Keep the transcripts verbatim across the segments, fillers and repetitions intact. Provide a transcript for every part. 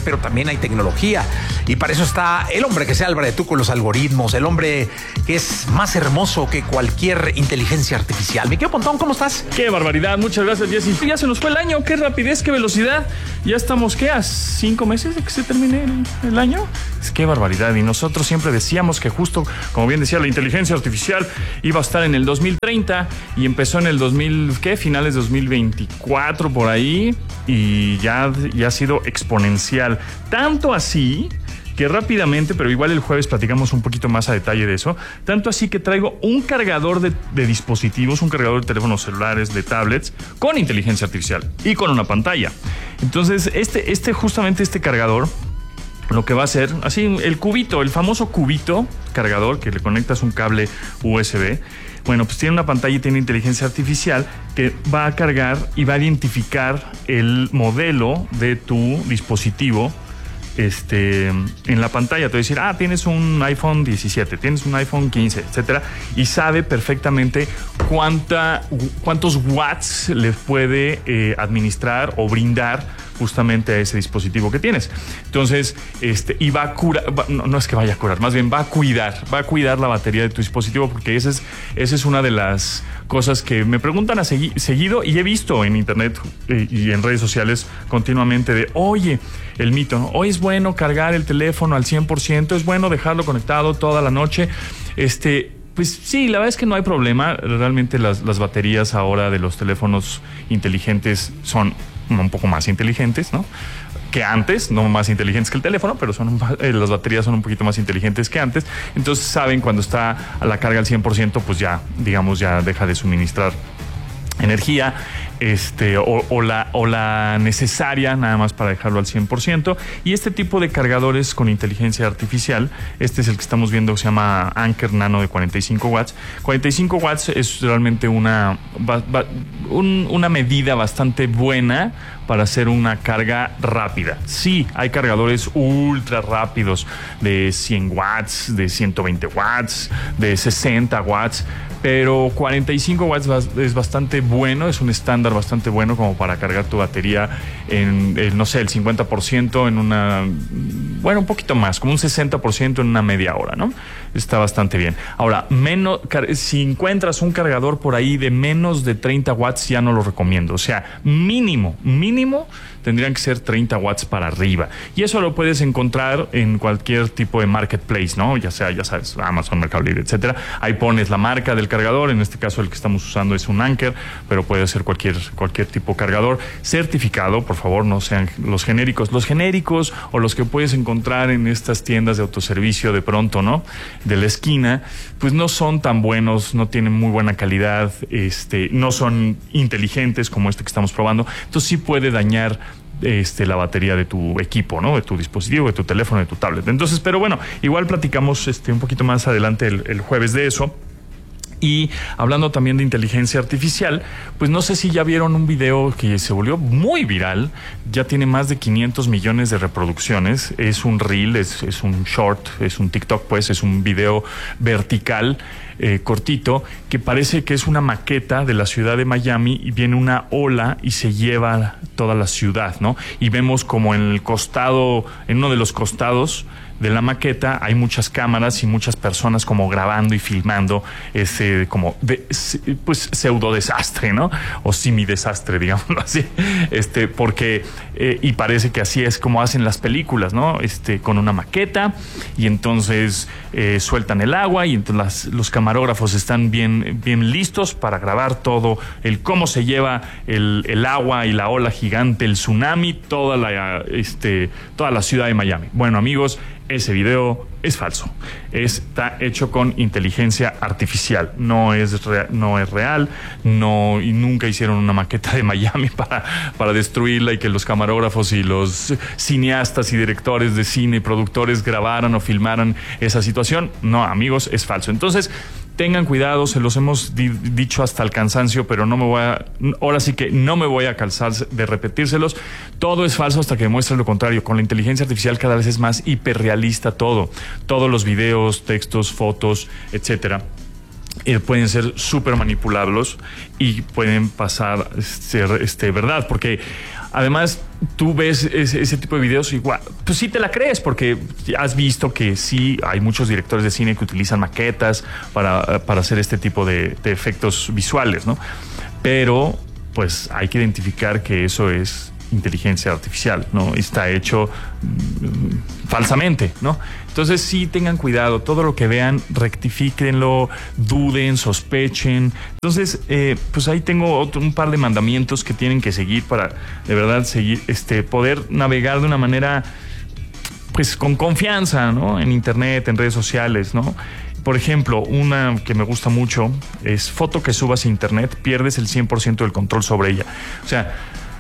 pero también hay tecnología. Y para eso está el hombre que se albra de tú con los algoritmos, el hombre que es más hermoso que cualquier inteligencia artificial. Mi querido Pontón, ¿cómo estás? Qué barbaridad, muchas gracias, Jessy. Ya se nos fue el año, qué rapidez, qué velocidad. Ya estamos, ¿qué? ¿A cinco meses de que se termine el, el año? Es qué barbaridad. Y nosotros siempre decíamos que justo, como bien decía, la inteligencia artificial iba a estar en el dos mil treinta y empezó en el dos mil, ¿qué? Finales de dos mil veinticuatro por ahí, y ya, ya ha sido exponencial. Tanto así que rápidamente, pero igual el jueves platicamos un poquito más a detalle de eso, tanto así que traigo un cargador de, de dispositivos, un cargador de teléfonos celulares, de tablets, con inteligencia artificial y con una pantalla. Entonces, este, este justamente este cargador, lo que va a hacer, así, el cubito, el famoso cubito cargador, que le conectas un cable U S B, bueno, pues tiene una pantalla y tiene inteligencia artificial que va a cargar y va a identificar el modelo de tu dispositivo este, en la pantalla. Te va a decir, ah, tienes un iPhone diecisiete, tienes un iPhone quince, etcétera, y sabe perfectamente cuánta, cuántos watts le puede eh, administrar o brindar justamente a ese dispositivo que tienes. Entonces, este, y va a curar, va, no, no es que vaya a curar, más bien va a cuidar, va a cuidar la batería de tu dispositivo, porque esa es, esa es una de las cosas que me preguntan a segui, seguido, y he visto en internet eh, y en redes sociales continuamente de, oye, el mito, ¿no? Hoy es bueno cargar el teléfono al cien por ciento, es bueno dejarlo conectado toda la noche. Este, pues sí, la verdad es que no hay problema. Realmente las, las baterías ahora de los teléfonos inteligentes son un poco más inteligentes, ¿no? Que antes, no más inteligentes que el teléfono, pero son eh, las baterías son un poquito más inteligentes que antes. Entonces saben cuando está a la carga al cien por ciento, pues ya, digamos, ya deja de suministrar energía, este, o, o, la, o la necesaria nada más para dejarlo al cien por ciento. Y este tipo de cargadores con inteligencia artificial, este es el que estamos viendo, se llama Anker Nano de cuarenta y cinco watts. cuarenta y cinco watts es realmente una, va, va, un, una medida bastante buena para hacer una carga rápida. Sí, hay cargadores ultra rápidos de cien watts, de ciento veinte watts, de sesenta watts, pero cuarenta y cinco watts es bastante bueno, es un estándar bastante bueno como para cargar tu batería en, en, no sé, el cincuenta por ciento en una, bueno, un poquito más, como un sesenta por ciento en una media hora, ¿no? Está bastante bien. Ahora, menos, si encuentras un cargador por ahí de menos de treinta watts, ya no lo recomiendo. O sea, mínimo, mínimo tendrían que ser treinta watts para arriba. Y eso lo puedes encontrar en cualquier tipo de marketplace, ¿no? Ya sea, ya sabes, Amazon, Mercado Libre, etcétera. Ahí pones la marca del cargador. En este caso el que estamos usando es un Anker, pero puede ser cualquier, cualquier tipo de cargador certificado. Por favor, no sean los genéricos. Los genéricos o los que puedes encontrar en estas tiendas de autoservicio de pronto, ¿no? De la esquina, pues no son tan buenos, no tienen muy buena calidad, este, no son inteligentes como este que estamos probando. Entonces sí puede dañar Este, la batería de tu equipo, ¿no? De tu dispositivo, de tu teléfono, de tu tablet. Entonces, pero bueno, igual platicamos este, un poquito más adelante el, el jueves de eso. Y hablando también de inteligencia artificial, pues no sé si ya vieron un video que se volvió muy viral, ya tiene más de quinientos millones de reproducciones, es un reel, es, es un short, es un TikTok, pues es un video vertical, eh, cortito, que parece que es una maqueta de la ciudad de Miami y viene una ola y se lleva toda la ciudad, ¿no? Y vemos como en el costado, en uno de los costados de la maqueta hay muchas cámaras y muchas personas como grabando y filmando ese como de, pues pseudo desastre, ¿no? O semi desastre, digámoslo así, este, porque eh, y parece que así es como hacen las películas, ¿no? Este, con una maqueta y entonces eh, sueltan el agua y entonces las, los camarógrafos están bien, bien listos para grabar todo el cómo se lleva el, el agua y la ola gigante, el tsunami, toda la, este, toda la ciudad de Miami. Bueno, amigos, ese video es falso. Está hecho con inteligencia artificial. No es, rea, no es real. No, y nunca hicieron una maqueta de Miami para, para destruirla y que los camarógrafos y los cineastas y directores de cine y productores grabaran o filmaran esa situación. No, amigos, es falso. Entonces, tengan cuidado, se los hemos di dicho hasta el cansancio, pero no me voy a, ahora sí que no me voy a cansar de repetírselos. Todo es falso hasta que demuestre lo contrario. Con la inteligencia artificial cada vez es más hiperrealista todo. Todos los videos, textos, fotos, etcétera. Eh, pueden ser súper manipulables y pueden pasar ser este, verdad, porque además tú ves ese, ese tipo de videos igual, pues sí te la crees, porque has visto que sí hay muchos directores de cine que utilizan maquetas para, para hacer este tipo de, de efectos visuales, ¿no? Pero pues hay que identificar que eso es inteligencia artificial, ¿no? Está hecho mmm, falsamente, ¿no? Entonces sí tengan cuidado, todo lo que vean, rectifíquenlo, duden, sospechen. Entonces, eh, pues ahí tengo otro, un par de mandamientos que tienen que seguir para de verdad seguir, este, poder navegar de una manera, pues con confianza, ¿no? En internet, en redes sociales, ¿no? Por ejemplo, una que me gusta mucho es: foto que subas a internet, pierdes el cien por ciento del control sobre ella. O sea,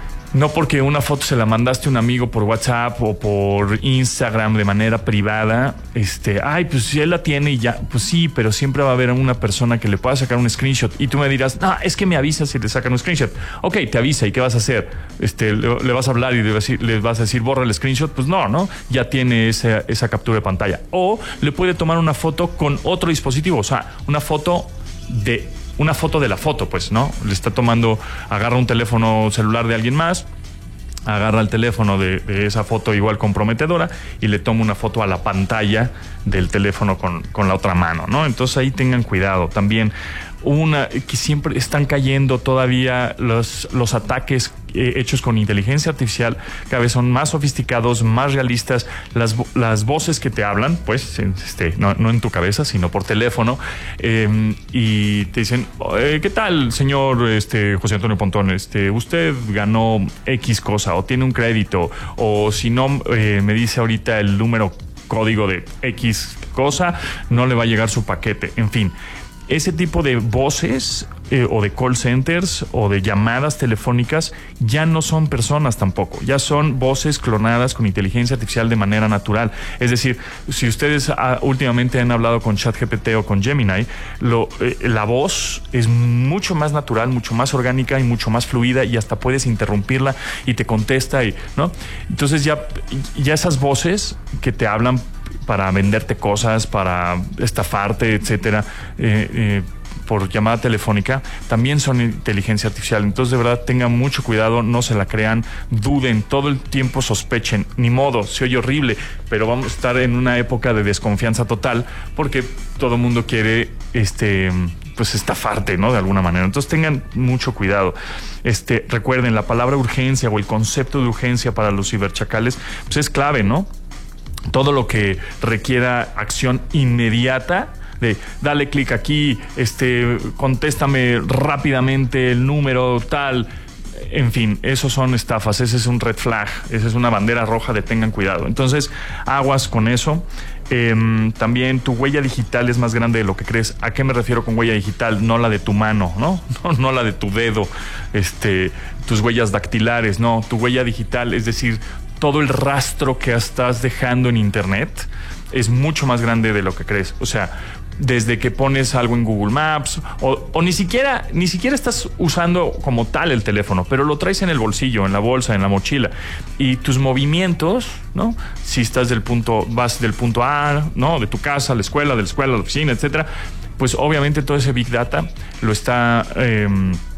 no porque una foto se la mandaste a un amigo por WhatsApp o por Instagram de manera privada, este, ay, pues si él la tiene y ya, pues sí, pero siempre va a haber una persona que le pueda sacar un screenshot y tú me dirás, no, es que me avisas si te sacan un screenshot. Ok, te avisa, ¿y qué vas a hacer? Este, le, le vas a hablar y le vas a, decir, le vas a decir, borra el screenshot. Pues no, ¿no? Ya tiene esa, esa captura de pantalla. O le puede tomar una foto con otro dispositivo, o sea, una foto de... una foto de la foto, pues, ¿no? Le está tomando, agarra un teléfono celular de alguien más, agarra el teléfono de, de esa foto igual comprometedora y le toma una foto a la pantalla del teléfono con, con la otra mano, ¿no? Entonces ahí tengan cuidado. También una que siempre están cayendo todavía los, los ataques eh, hechos con inteligencia artificial, cada vez son más sofisticados, más realistas. Las, las voces que te hablan, pues, este, no, no en tu cabeza, sino por teléfono, eh, y te dicen, eh, ¿qué tal, señor este, José Antonio Pontón? Este, usted ganó X cosa, o tiene un crédito, o si no, eh, me dice ahorita el número código de X cosa, no le va a llegar su paquete, en fin. Ese tipo de voces eh, o de call centers o de llamadas telefónicas ya no son personas tampoco, ya son voces clonadas con inteligencia artificial de manera natural. Es decir, si ustedes ah, últimamente han hablado con ChatGPT o con Gemini, lo, eh, la voz es mucho más natural, mucho más orgánica y mucho más fluida, y hasta puedes interrumpirla y te contesta, y, ¿no? Entonces ya, ya esas voces que te hablan para venderte cosas, para estafarte, etcétera, eh, eh, por llamada telefónica, también son inteligencia artificial. Entonces, de verdad, tengan mucho cuidado, no se la crean, duden, todo el tiempo sospechen. Ni modo, se oye horrible, pero vamos a estar en una época de desconfianza total, porque todo el mundo quiere, este, pues, estafarte, ¿no? De alguna manera. Entonces, tengan mucho cuidado. Este, recuerden, la palabra urgencia o el concepto de urgencia para los ciberchacales, pues es clave, ¿no? Todo lo que requiera acción inmediata, de dale clic aquí, este, contéstame rápidamente el número tal, en fin, esos son estafas, ese es un red flag, esa es una bandera roja de tengan cuidado. Entonces, aguas con eso. Eh, también tu huella digital es más grande de lo que crees. ¿A qué me refiero con huella digital? No la de tu mano, ¿no? No, no la de tu dedo, este, tus huellas dactilares, no, tu huella digital, es decir, todo el rastro que estás dejando en internet es mucho más grande de lo que crees. O sea, desde que pones algo en Google Maps o, o ni siquiera ni siquiera estás usando como tal el teléfono, pero lo traes en el bolsillo, en la bolsa, en la mochila, y tus movimientos, ¿no? Si estás del punto, vas del punto A, ¿no? De tu casa a la escuela, de la escuela a la oficina, etcétera, pues obviamente todo ese Big Data lo está eh,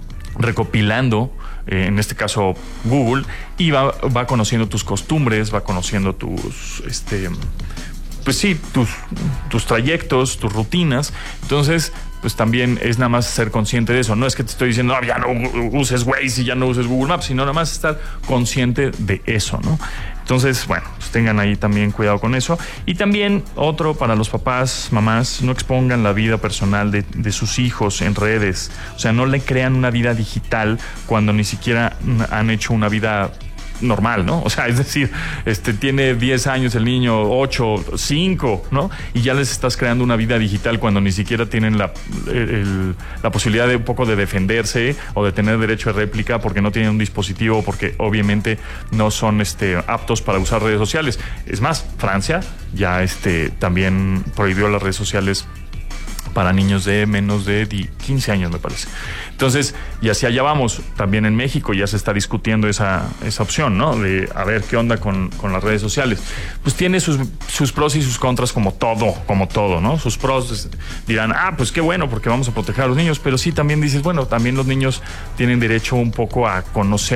recopilando, eh, en este caso Google, y va, va conociendo tus costumbres, va conociendo tus, este, pues sí, tus, tus trayectos, tus rutinas. Entonces, pues también es nada más ser consciente de eso. No es que te estoy diciendo, no, ya no uses Waze y ya no uses Google Maps, sino nada más estar consciente de eso, ¿no? Entonces, bueno, pues tengan ahí también cuidado con eso. Y también otro para los papás, mamás, no expongan la vida personal de, de sus hijos en redes. O sea, no le crean una vida digital cuando ni siquiera han hecho una vida normal, ¿no? O sea, es decir, este tiene diez años el niño, ocho, cinco, ¿no? Y ya les estás creando una vida digital cuando ni siquiera tienen la, el, la posibilidad de un poco de defenderse o de tener derecho de réplica porque no tienen un dispositivo, porque obviamente no son este, aptos para usar redes sociales. Es más, Francia ya este, también prohibió las redes sociales para niños de menos de quince años, me parece. Entonces, y hacia allá vamos. También en México ya se está discutiendo esa, esa opción, ¿no? De a ver qué onda con, con las redes sociales. Pues tiene sus, sus pros y sus contras, como todo, como todo, ¿no? Sus pros dirán, ah, pues qué bueno, porque vamos a proteger a los niños, pero sí también dices, bueno, también los niños tienen derecho un poco a conocer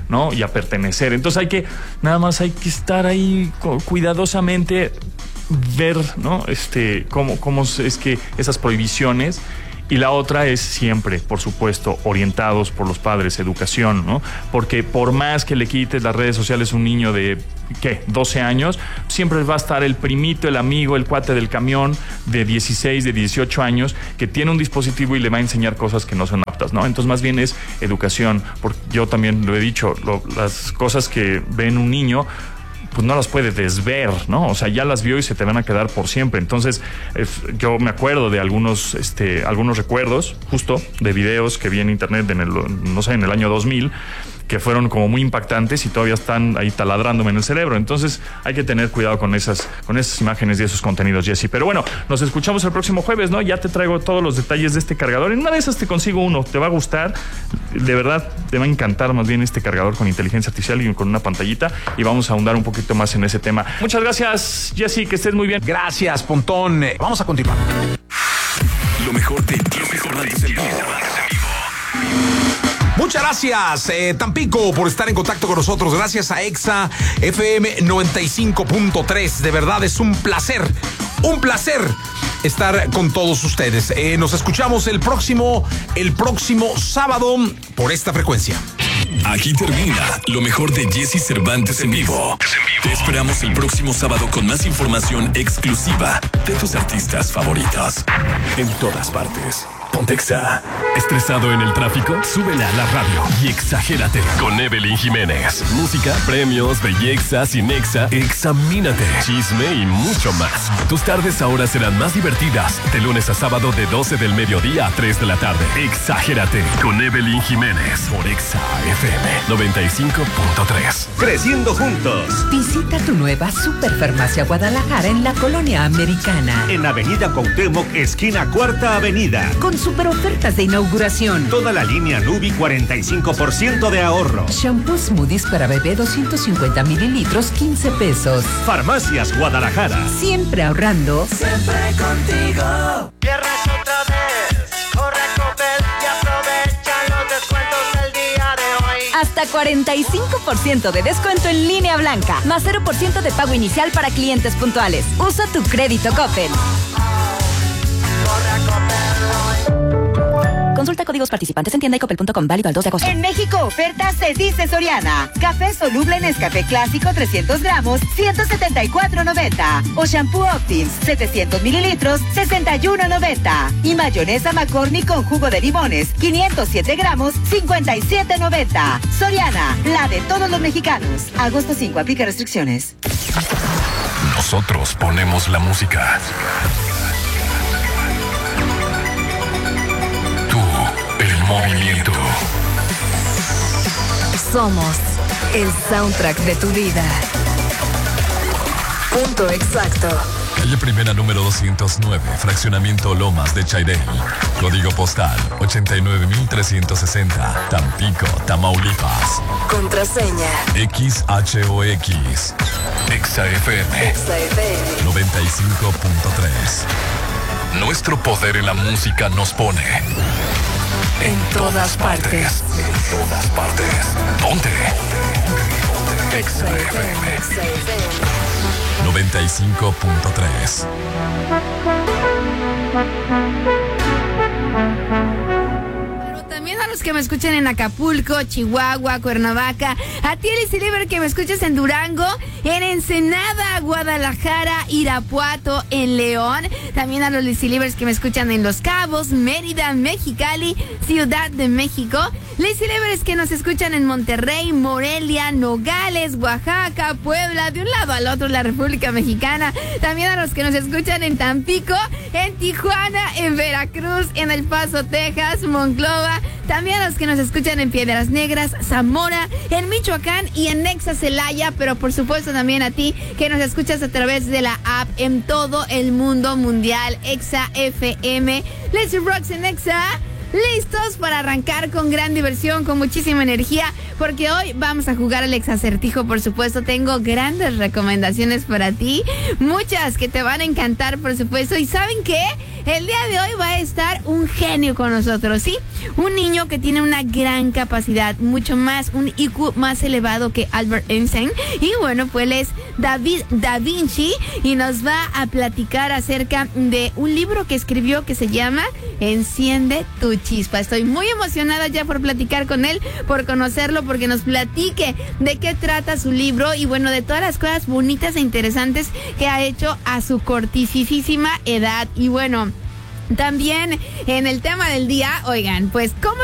¿no? Y a pertenecer. Entonces hay que, nada más hay que estar ahí cuidadosamente, ver, ¿no? Este, cómo, cómo es que esas prohibiciones. Y la otra es siempre, por supuesto, orientados por los padres, educación, ¿no? Porque por más que le quites las redes sociales a un niño de, ¿qué?, doce años, siempre va a estar el primito, el amigo, el cuate del camión de dieciséis, de dieciocho años, que tiene un dispositivo y le va a enseñar cosas que no son aptas, ¿no? Entonces, más bien es educación. Porque yo también lo he dicho, lo, las cosas que ve en un niño, pues no las puede desver, ¿no? O sea, ya las vio y se te van a quedar por siempre. Entonces, eh, yo me acuerdo de algunos, este, algunos recuerdos, justo, de videos que vi en internet en el, no sé, en el año dos mil, que fueron como muy impactantes y todavía están ahí taladrándome en el cerebro. Entonces, hay que tener cuidado con esas, con esas imágenes y esos contenidos, Jessy. Pero bueno, nos escuchamos el próximo jueves, ¿no? Ya te traigo todos los detalles de este cargador. En una de esas te consigo uno, te va a gustar. De verdad, te va a encantar más bien este cargador con inteligencia artificial y con una pantallita. Y vamos a ahondar un poquito más en ese tema. Muchas gracias, Jessy, que estés muy bien. Gracias, Pontón. Eh, vamos a continuar. Lo mejor de lo mejor de en vivo. Muchas gracias, eh, Tampico, por estar en contacto con nosotros. Gracias a Exa F M noventa y cinco punto tres. De verdad es un placer, un placer estar con todos ustedes. Eh, nos escuchamos el próximo, el próximo sábado por esta frecuencia. Aquí termina lo mejor de Jessy Cervantes en vivo. Te esperamos el próximo sábado con más información exclusiva de tus artistas favoritos. En todas partes. Ponte Exa. ¿Estresado en el tráfico? Súbela a la radio y exagérate con Evelyn Jiménez. Música, premios, belleza, cinexa, examínate, chisme y mucho más. Tus tardes ahora serán más divertidas. De lunes a sábado de doce del mediodía a tres de la tarde. Exagérate con Evelyn Jiménez por Exa F M noventa y cinco punto tres. Creciendo juntos. Visita tu nueva Superfarmacia Guadalajara en la Colonia Americana. En Avenida Cuauhtémoc, esquina Cuarta Avenida. Con super ofertas de inauguración. Toda la línea Nubi, cuarenta y cinco por ciento de ahorro. Shampoo Smoothies para bebé, doscientos cincuenta mililitros, quince pesos. Farmacias Guadalajara. Siempre ahorrando. Siempre contigo. Viernes otra vez. Corre a Coppel y aprovecha los descuentos del día de hoy. Hasta cuarenta y cinco por ciento de descuento en línea blanca. Más cero por ciento de pago inicial para clientes puntuales. Usa tu crédito Coppel. Corre a Coppel. Consulta códigos participantes en tienda y coppel punto com, válido al dos de agosto. En México, ofertas se dice Soriana. Café soluble Nescafé clásico trescientos gramos, ciento setenta y cuatro noventa. O shampoo Optims, setecientos mililitros, sesenta y uno noventa. Y mayonesa McCormick con jugo de limones, quinientos siete gramos, cincuenta y siete noventa. Soriana, la de todos los mexicanos. Agosto cinco, aplica restricciones. Nosotros ponemos la música. Movimiento. Somos el soundtrack de tu vida. Punto exacto. Calle Primera número doscientos nueve, Fraccionamiento Lomas de Chairel. Código postal ochenta y nueve mil trescientos sesenta, Tampico, Tamaulipas. Contraseña X H O X. Exa F M. Exa F M noventa y cinco punto tres. Nuestro poder en la música nos pone en todas partes. En todas partes. ¿Dónde? Exa F M noventa y cinco punto tres. También a los que me escuchan en Acapulco, Chihuahua, Cuernavaca, a ti, Elise Liber, que me escuchas en Durango, en Ensenada, Guadalajara, Irapuato, en León. También a los Elise Libers que me escuchan en Los Cabos, Mérida, Mexicali, Ciudad de México. Elise Libers que nos escuchan en Monterrey, Morelia, Nogales, Oaxaca, Puebla, de un lado al otro la República Mexicana. También a los que nos escuchan en Tampico, en Tijuana, en Veracruz, en El Paso, Texas, Monclova. También a los que nos escuchan en Piedras Negras, Zamora, en Michoacán y en Nexa Celaya, pero por supuesto también a ti que nos escuchas a través de la app en todo el mundo mundial, Exa F M. Let's Rocks en Exa. listos para arrancar con gran diversión, con muchísima energía, porque hoy vamos a jugar al Exacertijo, por supuesto. Tengo grandes recomendaciones para ti, muchas que te van a encantar, por supuesto. ¿Y saben qué? El día de hoy va a estar un genio con nosotros, ¿sí? Un niño que tiene una gran capacidad, mucho más, un I Q más elevado que Albert Einstein. Y bueno, pues él es David Da Vinci y nos va a platicar acerca de un libro que escribió que se llama Enciende tu chispa. Estoy muy emocionada ya por platicar con él, por conocerlo, porque nos platique de qué trata su libro y bueno, de todas las cosas bonitas e interesantes que ha hecho a su cortisísima edad. Y bueno, también en el tema del día, oigan, pues ¿cómo